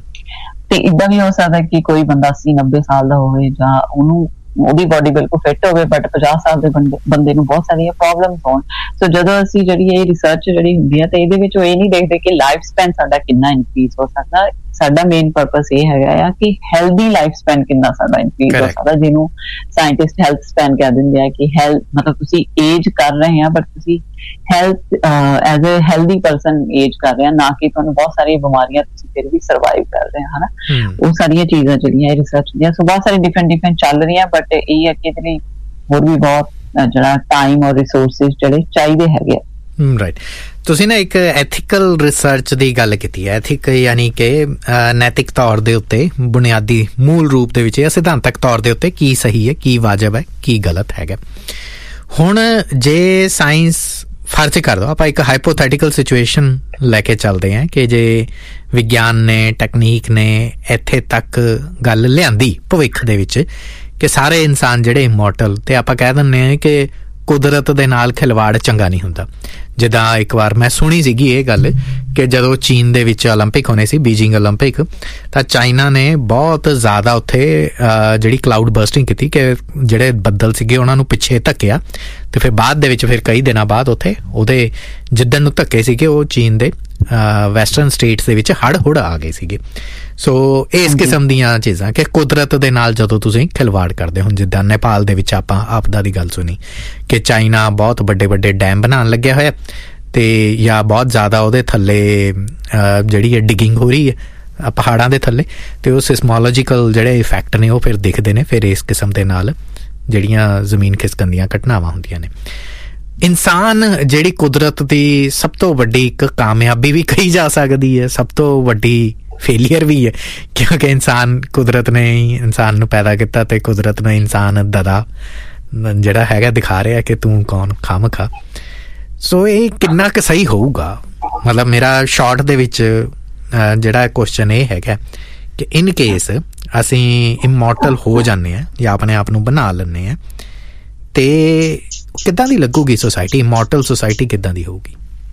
S2: ਤੇ ਇੱਦਾਂ ਵੀ ਹੋ ਸਕਦਾ ਕਿ ਕੋਈ ਬੰਦਾ ਅੱਸੀ ਨੱਬੇ ਸਾਲ ਦਾ ਹੋਵੇ ਜਾਂ ਉਹਨੂੰ ਉਹਦੀ ਬੋਡੀ ਬਿਲਕੁਲ ਫਿੱਟ ਹੋਵੇ, ਬਟ ਪੰਜਾਹ ਸਾਲ ਦੇ ਬੰਦੇ ਬੰਦੇ ਨੂੰ ਬਹੁਤ ਸਾਰੀਆਂ ਪ੍ਰੋਬਲਮਸ ਹੋਣ। ਸੋ ਜਦੋਂ ਅਸੀਂ ਜਿਹੜੀ ਇਹ ਰਿਸਰਚ ਜਿਹੜੀ ਹੁੰਦੀ ਹੈ ਤਾਂ ਇਹਦੇ ਵਿੱਚ ਉਹ ਇਹ ਨਹੀਂ ਦੇਖਦੇ ਕਿ ਲਾਈਫ ਸਪੈਨ ਸਾਡਾ ਕਿੰਨਾ ਇਨਕਰੀਜ਼ ਹੋ ਸਕਦਾ। ਸਾਡਾ ਮੇਨ ਪਰਪਸ ਇਹ ਹੈਗਾ ਆ ਕਿ ਹੈਲਦੀ ਲਾਈਫ ਸਪੈਨ ਕਿੰਨਾ ਸਾਡਾ ਇਨਕਰੀਜ਼ ਹੋ ਸਕਦਾ, ਜਿਹਨੂੰ ਸਾਇੰਟਿਸਟ ਹੈਲਥ ਸਪੈਨ ਕਹਿ ਦਿੰਦੇ ਆ ਕਿ ਹੈਲਥ ਮਤਲਬ ਤੁਸੀਂ ਏਜ ਕਰ ਰਹੇ ਆ ਬਟ ਤੁਸੀਂ health as a healthy person age ਕਰ ਰਹੇ ਆ, ਨਾ ਕਿ ਤੁਹਾਨੂੰ ਬਹੁਤ ਸਾਰੀਆਂ ਬਿਮਾਰੀਆਂ ਤੁਸੀਂ ਫਿਰ ਵੀ ਸਰਵਾਈਵ ਕਰ ਰਹੇ ਆ ਹਨਾ। ਉਹ ਸਾਰੀਆਂ ਚੀਜ਼ਾਂ ਜਿਹੜੀਆਂ ਇਹ ਰਿਸਰਚ ਦੀਆਂ ਸੋ ਬਹੁਤ ਸਾਰੀ ਡਿਫਰੈਂਟ ਡਿਫਰੈਂਟ ਚੱਲ ਰਹੀਆਂ, ਬਟ ਇਹ ਹੈ ਕਿ ਇਹਦੇ ਲਈ ਹੋਰ ਵੀ ਬਹੁਤ ਜਿਹੜਾ ਟਾਈਮ ਔਰ ਰਿਸੋਰਸਿਸ ਜਿਹੜੇ ਚਾਹੀਦੇ ਹੈਗੇ ਆ।
S1: ਰਾਈਟ, ਤੁਸੀਂ ਨਾ ਇੱਕ ਐਥੀਕਲ ਰਿਸਰਚ ਦੀ ਗੱਲ ਕੀਤੀ ਹੈ। ਐਥਿਕ ਯਾਨੀ ਕਿ ਨੈਤਿਕ ਤੌਰ ਦੇ ਉੱਤੇ ਬੁਨਿਆਦੀ ਮੂਲ ਰੂਪ ਦੇ ਵਿੱਚ ਜਾਂ ਸਿਧਾਂਤਕ ਤੌਰ ਦੇ ਉੱਤੇ ਕੀ ਸਹੀ ਹੈ, ਕੀ ਵਾਜਬ ਹੈ, ਕੀ ਗਲਤ ਹੈਗਾ। ਹੁਣ ਜੇ ਸਾਇੰਸ ਫਰਜ਼ ਕਰ ਦੋ, ਆਪਾਂ ਇੱਕ ਹਾਈਪੋਥੈਟੀਕਲ ਸਿਚੁਏਸ਼ਨ ਲੈ ਕੇ ਚੱਲਦੇ ਹਾਂ ਕਿ ਜੇ ਵਿਗਿਆਨ ਨੇ ਟੈਕਨੀਕ ਨੇ ਇੱਥੇ ਤੱਕ ਗੱਲ ਲਿਆਂਦੀ ਭਵਿੱਖ ਦੇ ਵਿੱਚ ਕਿ ਸਾਰੇ ਇਨਸਾਨ ਜਿਹੜੇ ਇਮੋਰਟਲ, ਤੇ ਆਪਾਂ ਕਹਿ ਦਿੰਦੇ ਹਾਂ ਕਿ ਕੁਦਰਤ ਦੇ ਨਾਲ ਖਿਲਵਾੜ ਚੰਗਾ ਨਹੀਂ ਹੁੰਦਾ। ਜਿੱਦਾਂ ਇੱਕ ਵਾਰ ਮੈਂ ਸੁਣੀ ਸੀਗੀ ਇਹ ਗੱਲ ਕਿ ਜਦੋਂ ਚੀਨ ਦੇ ਵਿੱਚ ਓਲੰਪਿਕ ਹੋਣੇ ਸੀ, ਬੀਜਿੰਗ ਓਲੰਪਿਕ, ਤਾਂ ਚਾਈਨਾ ਨੇ ਬਹੁਤ ਜ਼ਿਆਦਾ ਉੱਥੇ ਜਿਹੜੀ ਕਲਾਊਡ ਬਰਸਟਿੰਗ ਕੀਤੀ ਕਿ ਜਿਹੜੇ ਬੱਦਲ ਸੀਗੇ ਉਹਨਾਂ ਨੂੰ ਪਿੱਛੇ ਧੱਕਿਆ, ਤੇ ਫਿਰ ਬਾਅਦ ਦੇ ਵਿੱਚ ਫਿਰ ਕਈ ਦਿਨਾਂ ਬਾਅਦ ਉੱਥੇ ਉਹਦੇ ਜਿੱਦਣ ਨੂੰ ਧੱਕੇ ਸੀਗੇ ਉਹ ਚੀਨ ਦੇ ਵੈਸਟਰਨ ਸਟੇਟਸ ਦੇ ਵਿੱਚ ਹੜ੍ਹ ਹੁੜ ਆ ਗਏ ਸੀਗੇ। ਸੋ ਇਸ ਕਿਸਮ ਦੀਆਂ ਚੀਜ਼ਾਂ ਕਿ ਕੁਦਰਤ ਦੇ ਨਾਲ ਜਦੋਂ ਤੁਸੀਂ ਖਿਲਵਾੜ ਕਰਦੇ ਹੋ, ਜਿੱਦਾਂ ਨੇਪਾਲ ਦੇ ਵਿੱਚ ਆਪਾਂ ਆਪਦਾ ਦੀ ਗੱਲ ਸੁਣੀ ਕਿ ਚਾਈਨਾ ਬਹੁਤ ਵੱਡੇ ਵੱਡੇ ਡੈਮ ਬਣਾਉਣ ਲੱਗਿਆ ਹੋਇਆ ਅਤੇ ਜਾਂ ਬਹੁਤ ਜ਼ਿਆਦਾ ਉਹਦੇ ਥੱਲੇ ਜਿਹੜੀ ਹੈ ਡਿਗਿੰਗ ਹੋ ਰਹੀ ਹੈ ਪਹਾੜਾਂ ਦੇ ਥੱਲੇ, ਅਤੇ ਉਹ ਸਿਸਮੋਲੋਜੀਕਲ ਜਿਹੜੇ ਇਫੈਕਟ ਨੇ ਉਹ ਫਿਰ ਦਿਖਦੇ ਨੇ ਫਿਰ ਇਸ ਕਿਸਮ ਦੇ ਨਾਲ ਜਿਹੜੀਆਂ ਜ਼ਮੀਨ ਖਿਸਕਣ ਦੀਆਂ ਘਟਨਾਵਾਂ ਹੁੰਦੀਆਂ ਨੇ। ਇਨਸਾਨ ਜਿਹੜੀ ਕੁਦਰਤ ਦੀ ਸਭ ਤੋਂ ਵੱਡੀ ਇੱਕ ਕਾਮਯਾਬੀ ਵੀ ਕਹੀ ਜਾ ਸਕਦੀ ਹੈ, ਸਭ ਤੋਂ ਵੱਡੀ ਫੇਲੀਅਰ ਵੀ ਹੈ, ਕਿਉਂਕਿ ਇਨਸਾਨ ਕੁਦਰਤ ਨੇ ਹੀ ਇਨਸਾਨ ਨੂੰ ਪੈਦਾ ਕੀਤਾ ਅਤੇ ਕੁਦਰਤ ਨੂੰ ਇਨਸਾਨ ਦਦਾ ਜਿਹੜਾ ਹੈਗਾ ਦਿਖਾ ਰਿਹਾ ਕਿ ਤੂੰ ਕੌਣ ਖਾਮ ਖਾ। ਸੋ ਇਹ ਕਿੰਨਾ ਕੁ ਸਹੀ ਹੋਊਗਾ? ਮਤਲਬ ਮੇਰਾ ਸ਼ਾਰਟ ਦੇ ਵਿੱਚ ਜਿਹੜਾ ਕੁਐਸਚਨ ਇਹ ਹੈਗਾ ਕਿ ਇਨ ਕੇਸ ਅਸੀਂ ਇਮੋਰਟਲ ਹੋ ਜਾਂਦੇ ਹਾਂ ਜਾਂ ਆਪਣੇ ਆਪ ਨੂੰ ਬਣਾ ਲੈਂਦੇ ਹਾਂ ਅਤੇ ਕਿੱਦਾਂ ਦੀ ਲੱਗੂਗੀ ਸੋਸਾਇਟੀ? ਇਮੋਰਟਲ ਸੋਸਾਇਟੀ ਕਿੱਦਾਂ ਦੀ ਹੋਊਗੀ?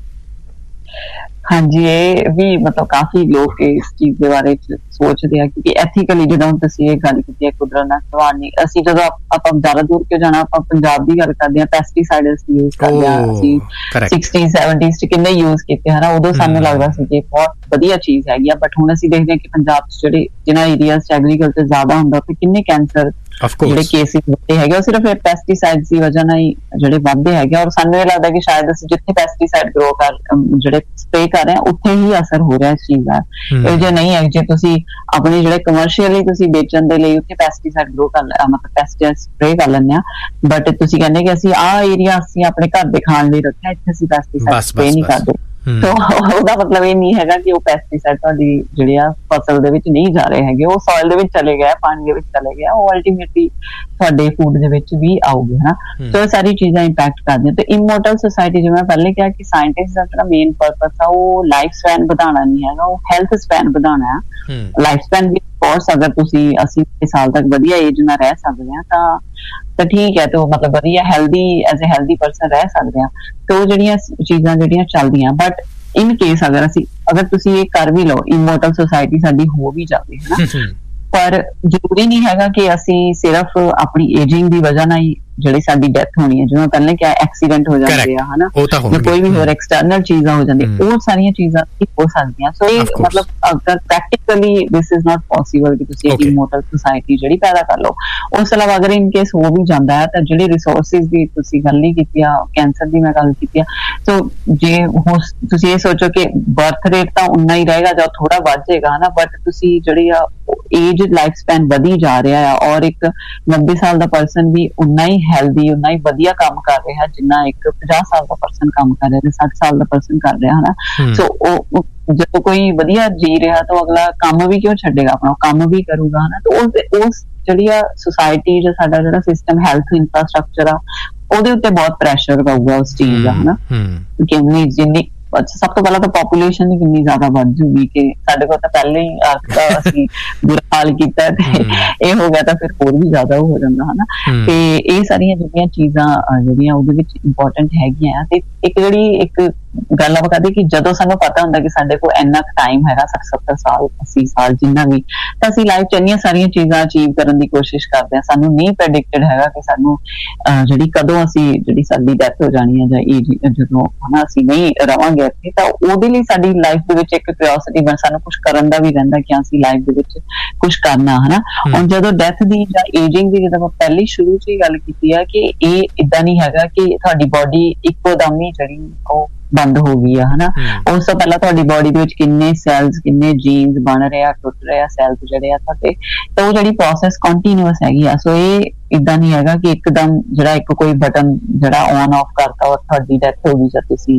S2: ਹਾਂਜੀ, ਇਹ ਵੀ ਮਤਲਬ ਕਾਫੀ ਲੋਕ ਇਸ ਚੀਜ਼ ਦੇ ਬਾਰੇ ਚ ਸੋਚਦੇ ਆ ਕਿਉਂਕਿ ਐਥੀਕਲੀ ਜਦੋਂ ਤੁਸੀਂ ਇਹ ਗੱਲ ਕੀਤੀ ਹੈ ਕੁਦਰਤ ਨਾਲ ਖਿਲਵਾੜ ਨਹੀਂ। ਅਸੀਂ ਜਦੋਂ ਆਪਾਂ ਜ਼ਿਆਦਾ ਦੂਰ ਕਿਉਂ ਜਾਣਾ, ਆਪਾਂ ਪੰਜਾਬ ਦੀ ਗੱਲ ਕਰਦੇ ਹਾਂ, ਪੈਸਟੀਸਾਈਡਸ ਯੂਜ਼ ਕਰਦੇ ਹਾਂ ਅਸੀਂ ਸਿਕਸਟੀ ਸੈਵਨਟੀਜ਼ ਚ ਕਿੰਨੇ ਯੂਜ਼ ਕੀਤੇ ਹਨਾ, ਉਦੋਂ ਸਾਨੂੰ ਲੱਗਦਾ ਸੀ ਕਿ ਬਹੁਤ ਵਧੀਆ ਚੀਜ਼ ਹੈਗੀ ਆ। ਬਟ ਹੁਣ ਅਸੀਂ ਦੇਖਦੇ ਹਾਂ ਕਿ ਪੰਜਾਬ ਚ ਜਿਹੜੇ ਜਿਹਨਾਂ ਏਰੀਆਜ਼ ਚ ਐਗਰੀਕਲਚਰ ਜ਼ਿਆਦਾ ਹੁੰਦਾ ਉੱਥੇ ਕਿੰਨੇ ਕੈਂਸਰ ਜਿਹੜੇ ਕੇਸਿਸ ਵੱਧਦੇ ਹੈਗੇ ਉਹ ਸਿਰਫ ਇਹ ਪੈਸਟੀਸਾਈਡਸ ਦੀ ਵਜ੍ਹਾ ਨਾਲ ਹੀ ਜਿਹੜੇ ਵੱਧਦੇ ਹੈਗੇ। ਔਰ ਸਾਨੂੰ ਇਹ ਲੱਗਦਾ ਕਿ ਸ਼ਾਇਦ ਅਸੀਂ ਜਿੱਥੇ ਪੈਸਟੀਸਾਈਡ ਗਰੋ ਕਰ ਜਿਹੜੇ ਸਪਰੇ ਕਰ ਰਹੇ ਹਾਂ ਉੱਥੇ ਹੀ ਅਸਰ ਹੋ ਰਿਹਾ ਇਸ ਚੀਜ਼ ਦਾ। ਇਹ ਜੇ ਨਹੀਂ ਹੈ ਜੇ ਤੁਸੀਂ ਆਪਣੇ ਜਿਹੜੇ ਕਮਰਸ਼ੀਅਲੀ ਤੁਸੀਂ ਵੇਚਣ ਦੇ ਲਈ ਉੱਥੇ ਪੈਸਟੀਸਾਈਡ ਗਰੋ ਕਰ ਮਤਲਬ ਪੈਸਟੀਸਾਈਡ ਸਪਰੇ ਕਰ ਲੈਂਦੇ ਹਾਂ, ਬਟ ਤੁਸੀਂ ਕਹਿੰਦੇ ਕਿ ਅਸੀਂ ਆਹ ਏਰੀਆ ਅਸੀਂ ਆਪਣੇ ਘਰ ਦੇ ਖਾਣ ਲਈ ਰੱਖਿਆ, ਇੱਥੇ ਅਸੀਂ ਪੈਸਟੀਸਾਈਡ ਸਪਰੇ ਨਹੀਂ ਕਰਦੇ। ਸੋ ਉਹਦਾ ਮਤਲਬ ਇਹ ਨਹੀਂ ਹੈਗਾ ਕਿ ਉਹ ਪੈਸਟੀਸਾਈਡ ਤੁਹਾਡੀ ਜਿਹੜੀ ਆ ਫਸਲ ਦੇ ਵਿੱਚ ਨਹੀਂ ਜਾ ਰਹੇ ਹੈਗੇ, ਉਹ ਸੋਇਲ ਦੇ ਵਿੱਚ ਚਲੇ ਗਿਆ, ਪਾਣੀ ਦੇ ਵਿੱਚ ਚਲੇ ਗਿਆ, ਉਹ ਅਲਟੀਮੇਟਲੀ ਤੁਹਾਡੇ ਫੂਡ ਦੇ ਵਿੱਚ ਵੀ ਆਊਗੇ ਹਨਾ। ਸੋ ਇਹ ਸਾਰੀ ਚੀਜ਼ਾਂ ਇੰਪੈਕਟ ਕਰਦੀਆਂ। ਤੇ ਇਮੋਰਟਲ ਸੋਸਾਇਟੀ ਜਿਵੇਂ ਮੈਂ ਪਹਿਲੇ ਕਿਹਾ ਕਿ ਸਾਇੰਟਿਸਟ ਦਾ ਜਿਹੜਾ ਮੇਨ ਪਰਪਸ ਆ ਉਹ ਲਾਈਫ ਸਪੈਨ ਵਧਾਉਣਾ ਨਹੀਂ ਹੈਗਾ, ਉਹ ਹੈਲਥ ਸਪੈਨ ਵਧਾਉਣਾ ਆ। ਲਾਈਫ ਸਪੈਨ ਵੀ ਕੋਰਸ ਅਗਰ ਤੁਸੀਂ ਅੱਸੀ ਸਾਲ ਤੱਕ ਵਧੀਆ ਏਜ ਨਾਲ ਰਹਿ ਸਕਦੇ ਆ ਤਾਂ ਤਾਂ ਠੀਕ ਹੈ, ਤੇ ਉਹ ਮਤਲਬ ਵਧੀਆ healthy as a healthy person ਰਹਿ ਸਕਦੇ ਆ। ਤੇ ਉਹ ਜਿਹੜੀਆਂ ਚੀਜ਼ਾਂ ਜਿਹੜੀਆਂ ਚੱਲਦੀਆਂ, ਬਟ ਇਨ ਕੇਸ ਅਗਰ ਅਸੀਂ ਅਗਰ ਤੁਸੀਂ ਇਹ ਕਰ ਵੀ ਲਓ ਇਮੋਰਟਲ ਸੋਸਾਇਟੀ ਸਾਡੀ ਹੋ ਵੀ ਜਾਵੇ ਹਨਾ, ਪਰ ਜ਼ਰੂਰੀ ਨਹੀਂ ਹੈਗਾ ਕਿ ਅਸੀਂ ਸਿਰਫ ਆਪਣੀ ਏਜਿੰਗ ਦੀ ਵਜ੍ਹਾ ਨਾਲ ਹੀ ਜਿਹੜੀ ਸਾਡੀ ਡੈਥ ਹੋਣੀ ਹੈ, ਜਿਵੇਂ ਪਹਿਲੇ ਕਿਹਾ ਐਕਸੀਡੈਂਟ ਹੋ ਜਾਂਦੇ ਆ ਹਨਾ, ਜਾਂ ਕੋਈ ਵੀ ਹੋਰ ਐਕਸਟਰਨਲ ਚੀਜ਼ਾਂ ਹੋ ਜਾਂਦੀਆਂ, ਉਹ ਸਾਰੀਆਂ ਚੀਜ਼ਾਂ ਹੋ ਸਕਦੀਆਂ। ਸੋ ਇਹ ਮਤਲਬ ਅਗਰ practically this is not possible ਕਿ ਤੁਸੀਂ ਇੱਕ ਇਮੋਰਟਲ ਸੋਸਾਇਟੀ ਜਿਹੜੀ ਪੈਦਾ ਕਰ ਲਓ। ਉਸ ਤੋਂ ਇਲਾਵਾ ਅਗਰ ਇਨ ਕੇਸ ਹੋ ਵੀ ਜਾਂਦਾ ਹੈ ਤਾਂ ਜਿਹੜੇ ਰਿਸੋਰਸਿਸ ਦੀ ਤੁਸੀਂ ਗੱਲ ਹੀ ਕੀਤੀ ਆ, ਕੈਂਸਰ ਦੀ ਮੈਂ ਗੱਲ ਕੀਤੀ ਆ, ਸੋ ਜੇ ਤੁਸੀਂ ਇਹ ਸੋਚੋ ਕਿ ਬਰਥ ਰੇਟ ਤਾਂ ਉਨਾ ਹੀ ਰਹੇਗਾ ਜਾਂ ਥੋੜਾ ਵੱਧ ਜਾਏਗਾ ਹਨਾ, ਬਟ ਤੁਸੀਂ ਜਿਹੜੀ ਆ ਏਜ ਲਾਈਫ ਸਪੈਨ ਵਧੀ ਜਾ ਰਿਹਾ ਆ, ਔਰ ਇੱਕ ਨੱਬੇ ਸਾਲ ਦਾ ਪਰਸਨ ਵੀ ਉਨਾ ਹੀ ਹੈਲਦੀ ਉਨਾ ਹੀ ਵਧੀਆ ਕੰਮ ਕਰ ਰਿਹਾ ਜਿੰਨਾ ਇੱਕ ਪੰਜਾਹ ਸਾਲ ਦਾ ਪਰਸਨ ਕੰਮ ਕਰ ਰਿਹਾ ਤੇ ਸੱਠ ਸਾਲ ਦਾ ਪਰਸਨ ਕਰ ਰਿਹਾ ਹਨਾ। ਸੋ ਉਹ ਜਦੋਂ ਕੋਈ ਵਧੀਆ ਜੀ ਰਿਹਾ ਤਾਂ ਅਗਲਾ ਕੰਮ ਵੀ ਕਿਉਂ ਛੱਡੇਗਾ, ਆਪਣਾ ਕੰਮ ਵੀ ਕਰੂਗਾ ਹਨਾ। ਤੇ ਉਸ ਉਸ ਜਿਹੜੀ ਆ ਸੁਸਾਇਟੀ ਜਾਂ ਸਾਡਾ ਜਿਹੜਾ ਸਿਸਟਮ ਹੈਲਥ ਇਨਫਰਾਸਟਰਕਚਰ ਆ ਉਹਦੇ ਉੱਤੇ ਬਹੁਤ ਪ੍ਰੈਸ਼ਰ ਪਊਗਾ ਉਸ ਚੀਜ਼ ਦਾ ਹਨਾ, ਕਿਉਂਕਿ ਜਿੰਨੀ ਸਭ ਤੋਂ ਪਹਿਲਾਂ ਤਾਂ ਪਾਪੂਲੇਸ਼ਨ ਹੀ ਕਿੰਨੀ ਜ਼ਿਆਦਾ ਵੱਧ ਜੂਗੀ ਕਿ ਸਾਡੇ ਕੋਲ ਤਾਂ ਪਹਿਲੇ ਹੀ ਅਸੀਂ ਬੁਰਾ ਹਾਲ ਕੀਤਾ ਤੇ ਇਹ ਹੋ ਗਿਆ ਤਾਂ ਫਿਰ ਹੋਰ ਵੀ ਜ਼ਿਆਦਾ ਹੋ ਜਾਂਦਾ ਹਨਾ। ਤੇ ਇਹ ਸਾਰੀਆਂ ਜਿਹੜੀਆਂ ਚੀਜ਼ਾਂ ਜਿਹੜੀਆਂ ਉਹਦੇ ਵਿੱਚ ਇੰਪੋਰਟੈਂਟ ਹੈਗੀਆਂ। ਤੇ ਇੱਕ ਜਿਹੜੀ ਇੱਕ ਗੱਲ ਆਪਾਂ ਕਰਦੇ ਕਿ ਜਦੋਂ ਸਾਨੂੰ ਪਤਾ ਹੁੰਦਾ ਕਿ ਸਾਡੇ ਕੋਲ ਇੰਨਾ ਕੁ ਟਾਈਮ ਹੈਗਾ ਸੱਠ ਸੱਤਰ ਸਾਲ ਅੱਸੀ ਸਾਲ ਜਿੰਨਾ ਵੀ, ਤਾਂ ਅਸੀਂ ਲਾਈਫ ਚ ਇੰਨੀਆਂ ਸਾਰੀਆਂ ਚੀਜ਼ਾਂ ਅਚੀਵ ਕਰਨ ਦੀ ਕੋਸ਼ਿਸ਼ ਕਰਦੇ ਹਾਂ। ਸਾਨੂੰ ਨਹੀਂ ਪ੍ਰੈਡਿਕਟਡ ਹੈਗਾ ਕਿ ਸਾਨੂੰ ਜਿਹੜੀ ਕਦੋਂ ਅਸੀਂ ਜਿਹੜੀ ਸਾਡੀ ਡੈਥ ਹੋ ਜਾਣੀ ਹੈ ਜਾਂ ਇਹ ਜਦੋਂ ਹਨਾ ਅਸੀਂ ਨਹੀਂ ਰਵਾਂਗੇ ਇੱਥੇ, ਤਾਂ ਉਹਦੇ ਲਈ ਸਾਡੀ ਲਾਈਫ ਦੇ ਵਿੱਚ ਇੱਕ ਕਿਉਰਿਓਸਿਟੀ ਬਣ ਸਾਨੂੰ ਕੁਛ ਕਰਨ ਦਾ ਵੀ ਰਹਿੰਦਾ ਕਿ ਅਸੀਂ ਲਾਈਫ ਦੇ ਵਿੱਚ ਕੁਛ ਕਰਨਾ ਹਨਾ। ਹੁਣ ਜਦੋਂ ਡੈਥ ਦੀ ਜਾਂ ਏਜਿੰਗ ਦੀ ਜਦੋਂ ਪਹਿਲੀ ਸ਼ੁਰੂ ਚ ਹੀ ਗੱਲ ਕੀਤੀ ਆ ਕਿ ਇਹ ਏਦਾਂ ਨਹੀਂ ਹੈਗਾ ਕਿ ਤੁਹਾਡੀ ਬੋਡੀ ਇੱਕੋ ਦਮ ਹੀ ਜਿਹੜੀ ਉਹ ਬੰਦ ਹੋ ਗਈ ਆ ਹਨਾ। ਉਸ ਤੋਂ ਪਹਿਲਾਂ ਤੁਹਾਡੀ ਬੋਡੀ ਦੇ ਵਿੱਚ ਕਿੰਨੇ ਸੈਲਸ ਕਿੰਨੇ ਜੀਨਸ ਬਣ ਰਹੇ ਆ, ਟੁੱਟ ਰਹੇ ਆ ਸੈਲਸ ਜਿਹੜੇ ਆ ਤੁਹਾਡੇ, ਤਾਂ ਉਹ ਜਿਹੜੀ ਪ੍ਰੋਸੈਸ ਕੰਟੀਨਿਊਅਸ ਹੈਗੀ ਆ। ਸੋ ਇਹ ਏਦਾਂ ਨਹੀਂ ਹੈਗਾ ਕਿ ਇੱਕਦਮ ਜਿਹੜਾ ਇੱਕ ਕੋਈ ਬਟਨ ਜਿਹੜਾ ਔਨ ਆਫ ਕਰਤਾ ਔਰ ਤੁਹਾਡੀ ਡੈਥ ਹੋ ਗਈ ਜਾਂ ਤੁਸੀਂ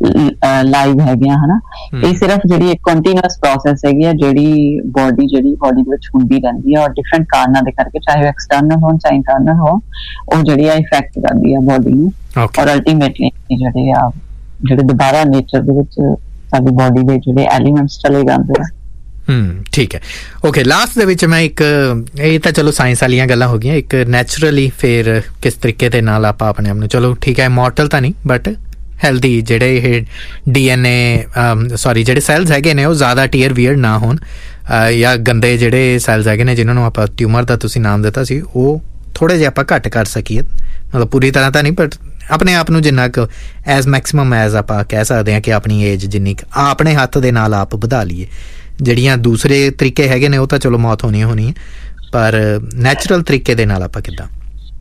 S2: ਲਾਈਵ ਹੈਗੇ ਆ ਹਨਾ। ਇਹ ਸਿਰਫ ਜਿਹੜੀ ਇੱਕ ਕੰਟੀਨਿਊਅਸ ਪ੍ਰੋਸੈਸ ਹੈਗੀ ਆ ਜਿਹੜੀ ਬੋਡੀ ਜਿਹੜੀ ਬੋਡੀ ਦੇ ਵਿੱਚ ਹੁੰਦੀ ਰਹਿੰਦੀ ਆ, ਔਰ ਡਿਫਰੈਂਟ ਕਾਰਨਾਂ ਦੇ ਕਰਕੇ ਚਾਹੇ ਐਕਸਟਰਨਲ ਹੋਣ ਚਾਹੇ ਇੰਟਰਨਲ ਹੋਣ, ਉਹ ਜਿਹੜੀ ਆ ਇਫੈਕਟ ਕਰਦੀ ਆ ਬੋਡੀ ਨੂੰ। ਔਰ ਅਲਟੀਮੇਟਲੀ ਜਿਹੜੇ ਆ ਜਿਹੜੇ ਦੁਬਾਰਾ ਨੇਚਰ ਦੇ ਵਿੱਚ ਸਾਡੀ ਬੋਡੀ ਦੇ ਜਿਹੜੇ ਐਲੀਮੈਂਟਸ ਚਲੇ ਜਾਂਦੇ ਆ।
S1: ਹੂੰ ਠੀਕ ਹੈ, ਓਕੇ। ਲਾਸਟ ਦੇ ਵਿੱਚ ਮੈਂ ਇੱਕ ਇਹ ਤਾਂ ਚਲੋ ਸਾਇੰਸ ਵਾਲੀਆਂ ਗੱਲਾਂ ਹੋ ਗਈਆਂ, ਇੱਕ ਨੈਚੁਰਲੀ ਫਿਰ ਕਿਸ ਤਰੀਕੇ ਦੇ ਨਾਲ ਆਪਾਂ ਆਪਣੇ ਆਪ ਨੂੰ ਚਲੋ ਠੀਕ ਹੈ ਇਮੋਰਟਲ ਤਾਂ ਨਹੀਂ ਬਟ ਹੈਲਦੀ ਜਿਹੜੇ ਇਹ ਡੀ ਐਨ ਏ ਸੋਰੀ ਜਿਹੜੇ ਸੈਲਸ ਹੈਗੇ ਨੇ ਉਹ ਜ਼ਿਆਦਾ ਟੀਅਰ ਵੀਅਰ ਨਾ ਹੋਣ, ਜਾਂ ਗੰਦੇ ਜਿਹੜੇ ਸੈਲਸ ਹੈਗੇ ਨੇ ਜਿਨ੍ਹਾਂ ਨੂੰ ਆਪਾਂ ਟਿਊਮਰ ਦਾ ਤੁਸੀਂ ਨਾਮ ਦਿੱਤਾ ਸੀ ਉਹ ਥੋੜ੍ਹੇ ਜਿਹੇ ਆਪਾਂ ਘੱਟ ਕਰ ਸਕੀਏ, ਮਤਲਬ ਪੂਰੀ ਤਰ੍ਹਾਂ ਤਾਂ ਨਹੀਂ ਬਟ ਆਪਣੇ ਆਪ ਨੂੰ ਜਿੰਨਾ ਕੁ ਐਜ਼ ਮੈਕਸਿਮਮ ਐਜ਼ ਆਪਾਂ ਕਹਿ ਸਕਦੇ ਹਾਂ ਕਿ ਆਪਣੀ ਏਜ ਜਿੰਨੀ ਕੁ ਆਪਣੇ ਹੱਥ ਦੇ ਨਾਲ ਆਪ ਵਧਾ ਲਈਏ। ਜਿਹੜੀਆਂ ਦੂਸਰੇ ਤਰੀਕੇ ਹੈਗੇ ਨੇ ਉਹ ਤਾਂ ਚਲੋ ਮੌਤ ਹੋਣੀ ਹੋਣੀ ਹੈ, ਪਰ ਨੈਚੁਰਲ ਤਰੀਕੇ ਦੇ ਨਾਲ ਆਪਾਂ ਕਿੱਦਾਂ?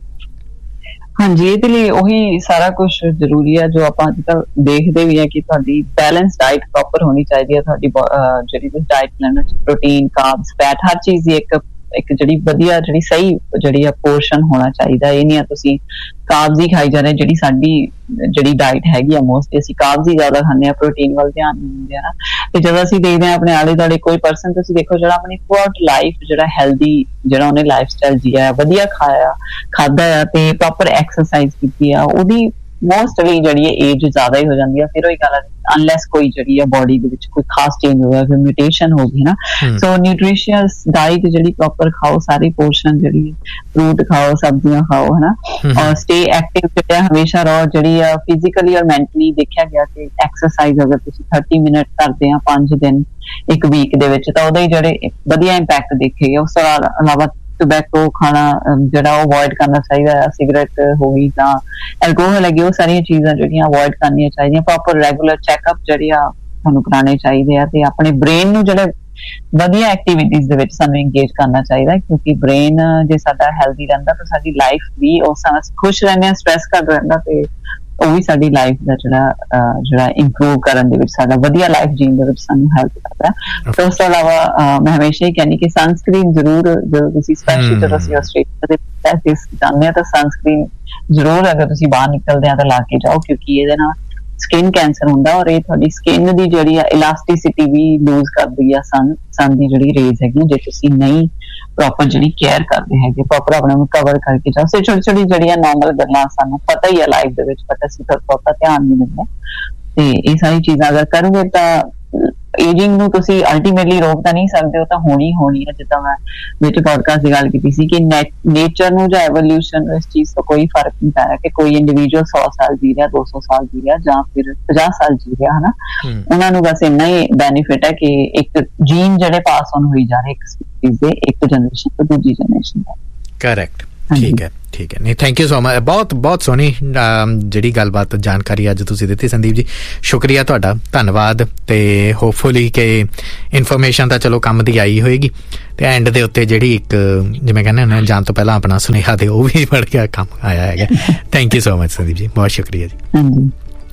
S2: ਹਾਂਜੀ, ਇਹਦੇ ਲਈ ਉਹੀ ਸਾਰਾ ਕੁਝ ਜ਼ਰੂਰੀ ਹੈ ਜੋ ਆਪਾਂ ਅੱਜ ਕੱਲ੍ਹ ਦੇਖਦੇ ਵੀ ਹੈ ਕਿ ਤੁਹਾਡੀ ਬੈਲੈਂਸ ਡਾਇਟ ਪ੍ਰੋਪਰ ਹੋਣੀ ਚਾਹੀਦੀ ਹੈ। ਤੁਹਾਡੀ ਜਿਹੜੀ ਤੁਸੀਂ ਡਾਇਟ ਲੈਣਾ, ਪ੍ਰੋਟੀਨ, ਕਾਰਬਸ, ਫੈਟ, ਹਰ ਚੀਜ਼ ਦੀ ਇੱਕ ਇੱਕ ਜਿਹੜੀ ਵਧੀਆ ਜਿਹੜੀ ਸਹੀ ਜਿਹੜੀ ਆ ਪੋਰਸ਼ਨ ਹੋਣਾ ਚਾਹੀਦਾ। ਇਹ ਨਹੀਂ ਆ ਤੁਸੀਂ ਕਾਰਬਸ ਹੀ ਖਾਈ ਜਾ ਰਹੇ। ਜਿਹੜੀ ਸਾਡੀ ਜਿਹੜੀ ਡਾਇਟ ਹੈਗੀ ਆ ਮੋਸਟਲੀ ਅਸੀਂ ਕਾਰਬਸ ਹੀ ਜ਼ਿਆਦਾ ਖਾਂਦੇ ਹਾਂ, ਪ੍ਰੋਟੀਨ ਵੱਲ ਧਿਆਨ ਨਹੀਂ ਦਿੰਦੇ ਆ ਨਾ। ਤੇ ਜਦੋਂ ਅਸੀਂ ਦੇਖਦੇ ਹਾਂ ਆਪਣੇ ਆਲੇ ਦੁਆਲੇ ਕੋਈ ਪਰਸਨ, ਤੁਸੀਂ ਦੇਖੋ ਜਿਹੜਾ ਆਪਣੀ ਥਰੂਆਊਟ ਲਾਈਫ ਜਿਹੜਾ ਹੈਲਦੀ ਜਿਹੜਾ ਉਹਨੇ ਲਾਈਫ ਸਟਾਈਲ ਜੀਆ, ਵਧੀਆ ਖਾਇਆ ਖਾਧਾ ਆ ਤੇ ਪ੍ਰੋਪਰ ਐਕਸਰਸਾਈਜ਼ ਕੀਤੀ ਆ, ਉਹਦੀ ਮੋਸਟਲੀ ਜਿਹੜੀ ਹੈ ਏਜ ਜ਼ਿਆਦਾ ਹੀ ਹੋ ਜਾਂਦੀ ਆ। ਫਿਰ ਉਹੀ ਗੱਲ ਅਨਲੈਸ ਕੋਈ ਜਿਹੜੀ ਆ ਬੋਡੀ ਦੇ ਵਿੱਚ ਕੋਈ ਖਾਸ ਚੇਂਜ ਹੋਇਆ, ਕੋਈ ਮਿਊਟੇਸ਼ਨ ਹੋ ਗਈ ਨਾ। ਸੋ ਨਿਊਟ੍ਰੀਸ਼ੀਅਸ ਡਾਈਟ ਜਿਹੜੀ ਪ੍ਰੋਪਰ ਖਾਓ, ਸਾਰੀ ਪੋਰਸ਼ਨ ਜਿਹੜੀ ਫਰੂਟ ਖਾਓ, ਸਬਜ਼ੀਆਂ ਖਾਓ, ਹਨਾ। ਔਰ ਸਟੇ ਐਕਟਿਵ ਜਿਹੜਾ ਹਮੇਸ਼ਾ ਰਹੋ। ਜਿਹੜੀ ਆ ਫਿਜ਼ੀਕਲੀ ਔਰ ਮੈਂਟਲੀ ਦੇਖਿਆ ਗਿਆ ਕਿ ਐਕਸਰਸਾਈਜ਼ ਅਗਰ ਤੁਸੀਂ ਥਰਟੀ ਮਿੰਟ ਕਰਦੇ ਆ ਪੰਜ ਦਿਨ ਇੱਕ ਵੀਕ ਦੇ ਵਿੱਚ ਤਾਂ ਉਹਦੇ ਜਿਹੜੇ ਵਧੀਆ ਇੰਪੈਕਟ ਦੇਖੇ ਗਏ। ਉਸ ਤੋਂ ਇਲਾਵਾ ਟੋਬੈਕੋ ਖਾਣਾ ਜਿਹੜਾ ਉਹ ਅਵੋਇਡ ਕਰਨਾ ਚਾਹੀਦਾ ਹੈ। ਸਿਗਰਟ ਹੋ ਗਈ ਜਾਂ ਐਲਕੋਹਲ ਹੈਗੀ, ਉਹ ਸਾਰੀਆਂ ਚੀਜ਼ਾਂ ਜਿਹੜੀਆਂ ਅਵੋਇਡ ਕਰਨੀਆਂ ਚਾਹੀਦੀਆਂ। ਪ੍ਰੋਪਰ ਰੈਗੂਲਰ ਚੈੱਕਅਪ ਜਿਹੜੇ ਆ ਸਾਨੂੰ ਕਰਾਉਣੇ ਚਾਹੀਦੇ ਆ ਤੇ ਆਪਣੇ ਬ੍ਰੇਨ ਨੂੰ ਜਿਹੜੇ ਵਧੀਆ ਐਕਟੀਵਿਟੀਜ਼ ਦੇ ਵਿੱਚ ਸਾਨੂੰ ਇੰਗੇਜ ਕਰਨਾ ਚਾਹੀਦਾ, ਕਿਉਂਕਿ ਬ੍ਰੇਨ ਜੇ ਸਾਡਾ ਹੈਲਦੀ ਰਹਿੰਦਾ ਤਾਂ ਸਾਡੀ ਲਾਈਫ ਵੀ ਉਸ ਤਰ੍ਹਾਂ ਖੁਸ਼ ਰਹਿੰਦੇ ਹਾਂ, ਸਟ੍ਰੈਸ ਘੱਟ ਰਹਿੰਦਾ ਤੇ ਉਹ ਵੀ ਸਾਡੀ ਲਾਈਫ ਦਾ ਜਿਹੜਾ ਜਿਹੜਾ ਇੰਪਰੂਵ ਕਰਨ ਦੇ ਵਿੱਚ, ਸਾਡਾ ਵਧੀਆ ਲਾਈਫ ਜੀਣ ਦੇ ਵਿੱਚ ਸਾਨੂੰ ਹੈਲਪ ਕਰਦਾ। ਤੇ ਉਸ ਤੋਂ ਇਲਾਵਾ ਮੈਂ ਹਮੇਸ਼ਾ ਹੀ ਕਹਿੰਦੀ ਕਿ ਸਨਸਕ੍ਰੀਨ ਜ਼ਰੂਰ, ਜਦੋਂ ਤੁਸੀਂ ਸਪੈਸ਼ਲੀ ਜਦੋਂ ਅਸੀਂ ਆਸਟ੍ਰੇਲੀਆ ਦੇ ਜਾਂਦੇ ਹਾਂ ਤਾਂ ਸਨਸਕ੍ਰੀਨ ਜ਼ਰੂਰ ਅਗਰ ਤੁਸੀਂ ਬਾਹਰ ਨਿਕਲਦੇ ਆ ਤਾਂ ਲਾ ਕੇ ਜਾਓ, ਕਿਉਂਕਿ ਇਹਦੇ ਨਾਲ ਸਕਿਨ ਕੈਂਸਰ ਹੁੰਦਾ ਔਰ ਇਹ ਤੁਹਾਡੀ ਸਕਿਨ ਦੀ ਜਿਹੜੀ ਆ ਇਲਾਸਟਿਸਿਟੀ ਵੀ ਲੂਜ਼ ਕਰਦੀ ਆ ਸਨ ਸਨ ਦੀ ਜਿਹੜੀ ਰੇਜ਼ ਹੈਗੀ। ਜੇ ਤੁਸੀਂ ਨਹੀਂ ਪ੍ਰੋਪਰ ਜਿਹੜੀ ਕੇਅਰ ਕਰਦੇ ਹੈਗੇ, ਪ੍ਰੋਪਰ ਆਪਣੇ ਨੂੰ ਕਵਰ ਕਰਕੇ ਜਾਓ। ਸੇ ਛੋਟੀ ਛੋਟੀ ਜਿਹੜੀਆਂ ਨੋਰਮਲ ਗੱਲਾਂ ਸਾਨੂੰ ਪਤਾ ਹੀ ਆ ਲਾਈਫ ਦੇ ਵਿੱਚ, ਪਤਾ ਸੀ ਪਰ ਬਹੁਤਾ ਧਿਆਨ ਨਹੀਂ ਦਿੰਦੇ ਤੇ ਇਹ ਸਾਰੀ ਚੀਜ਼ਾਂ ਅਗਰ ਕਰੋਗੇ ਤਾਂ ਏਜਿੰਗ ਨੂੰ ਤੁਸੀਂ ਅਲਟੀਮੇਟਲੀ ਰੋਕ ਤਾਂ ਨਹੀਂ ਸਕਦੇ, ਉਹ ਤਾਂ ਹੋਣੀ ਹੋਣੀ ਹੈ। ਜਿੱਦਾਂ ਮੈਂ ਵਿੱਚ ਪੋਡਕਾਸਟ ਦੀ ਗੱਲ ਕੀਤੀ ਸੀ ਕਿ ਨੇਚਰ ਨੂੰ ਜਾਂ ਐਵੋਲਿਊਸ਼ਨ ਨੂੰ ਇਸ ਚੀਜ਼ ਤੋਂ ਕੋਈ ਫਰਕ ਨਹੀਂ ਪੈ ਰਿਹਾ ਕਿ ਕੋਈ ਇੰਡੀਵਿਜੂਅਲ ਸੌ ਸਾਲ ਜੀ ਰਿਹਾ, ਦੋ ਸੌ ਸਾਲ ਜੀ ਰਿਹਾ ਜਾਂ ਫਿਰ ਪੰਜਾਹ ਸਾਲ ਜੀ ਰਿਹਾ, ਹਨਾ। ਉਹਨਾਂ ਨੂੰ ਬਸ ਇੰਨਾ ਹੀ ਬੈਨੀਫਿਟ ਹੈ ਕਿ ਇੱਕ ਜੀਨ ਜਿਹੜੇ ਪਾਸ ਆਨ ਹੋਈ ਜਾ ਰਹੇ ਇੱਕ ਸਪੀਸੀਜ਼ ਦੇ ਇੱਕ ਜਨਰੇਸ਼ਨ ਤੋਂ ਦੂਜੀ ਜਨਰੇਸ਼ਨ ਦਾ।
S1: ਕਰੈਕਟ, ਠੀਕ ਹੈ ਠੀਕ ਹੈ। ਨਹੀਂ, ਥੈਂਕ ਯੂ ਸੋ ਮਚ। ਬਹੁਤ ਬਹੁਤ ਸੋਹਣੀ ਜਿਹੜੀ ਗੱਲਬਾਤ ਜਾਣਕਾਰੀ ਅੱਜ ਤੁਸੀਂ ਦਿੱਤੀ ਸੰਦੀਪ ਜੀ, ਸ਼ੁਕਰੀਆ ਤੁਹਾਡਾ, ਧੰਨਵਾਦ। ਤੇ ਹੋਪਫੁਲੀ ਕਿ ਇਨਫੋਰਮੇਸ਼ਨ ਤਾਂ ਚਲੋ ਕੰਮ ਦੀ ਆਈ ਹੋਏਗੀ ਤੇ ਐਂਡ ਦੇ ਉੱਤੇ ਜਿਹੜੀ ਇੱਕ ਜਿਵੇਂ ਕਹਿੰਦੇ ਹੁੰਦੇ ਜਾਣ ਤੋਂ ਪਹਿਲਾਂ ਆਪਣਾ ਸੁਨੇਹਾ ਦੇ ਉਹ ਵੀ ਬੜ ਗਿਆ ਕੰਮ ਆਇਆ ਹੈਗਾ। Thank you so much Sandeep ji, ਬਹੁਤ ਸ਼ੁਕਰੀਆ ਜੀ।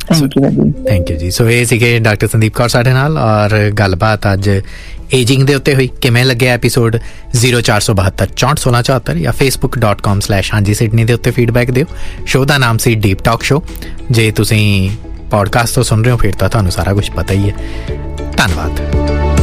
S1: ਥੈਂਕ ਯੂ ਜੀ। ਸੋ ਇਹ ਸੀਗੇ ਡਾਕਟਰ ਸੰਦੀਪ ਕੌਰ ਸਾਡੇ ਨਾਲ ਔਰ ਗੱਲਬਾਤ ਅੱਜ ਏਜਿੰਗ ਦੇ ਉੱਤੇ ਹੋਈ। ਕਿਵੇਂ ਲੱਗਿਆ ਐਪੀਸੋਡ? ਜ਼ੀਰੋ ਚਾਰ ਸੌ ਬਹੱਤਰ ਚੌਂਹਠ ਸੋਲਾਂ ਚੌਹੱਤਰ ਜਾਂ ਫੇਸਬੁੱਕ ਡਾਟ ਕਾਮ ਸਲੈਸ਼ ਹਾਂਜੀ ਸਿਡਨੀ ਦੇ ਉੱਤੇ ਫੀਡਬੈਕ ਦਿਓ। ਸ਼ੋਅ ਦਾ ਨਾਮ ਸੀ ਡੀਪ ਟਾਕ ਸ਼ੋ। ਜੇ ਤੁਸੀਂ ਪੋਡਕਾਸਟ ਤੋਂ ਸੁਣ ਰਹੇ ਹੋ ਫਿਰ ਤਾਂ ਤੁਹਾਨੂੰ ਸਾਰਾ ਕੁਝ ਪਤਾ ਹੀ ਹੈ। ਧੰਨਵਾਦ।